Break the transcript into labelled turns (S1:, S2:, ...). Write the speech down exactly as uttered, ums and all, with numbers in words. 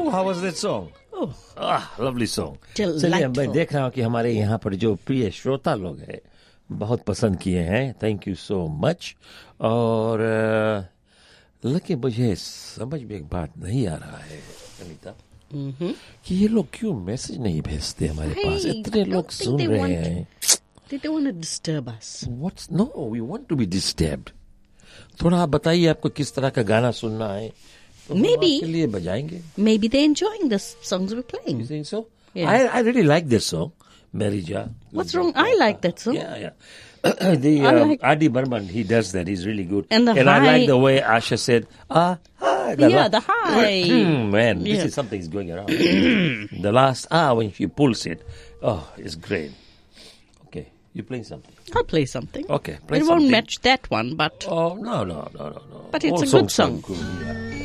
S1: Oh, how was that song?
S2: Oh,
S1: Ah, lovely song.
S2: Delightful.
S1: चलिए मैं देख रहा हूँ कि हमारे यहाँ पर जो प्रिय श्रोता लोग हैं बहुत पसंद किए हैं. Thank you so much. और लेकिन मुझे समझ में एक बात नहीं आ रहा है अनीता कि ये लोग क्यों मैसेज नहीं भेजते हमारे
S2: Hey,
S1: पास. इतने
S2: I don't
S1: लोग
S2: think
S1: सुन
S2: they
S1: रहे
S2: want-
S1: हैं.
S2: they don't want to disturb us.
S1: What's no? We want to be disturbed. थोड़ा आप बताइए आपको किस तरह का गाना सुनना है तो हम
S2: Maybe.
S1: आपके लिए बजाएंगे.
S2: Maybe they're enjoying the songs we're playing.
S1: You think so?
S2: Yeah.
S1: I I really like this song, Marija.
S2: What's wrong? I like that song.
S1: Yeah, yeah. the
S2: I
S1: um,
S2: like-
S1: Adi Burman, he does that. He's really good.
S2: And the
S1: I like
S2: high-
S1: the way Asha said, ah, hi.
S2: Yeah,
S1: la-
S2: the high.
S1: Hmm, man,
S2: Yeah.
S1: this is something's going around. The last ah when she pulls it, oh, it's great. Okay, you playing something?
S2: I'll play something.
S1: Okay, play
S2: It
S1: something.
S2: won't match that one, but
S1: Oh no no no no no.
S2: But it's
S1: All
S2: a good
S1: songs are
S2: song.
S1: good, yeah.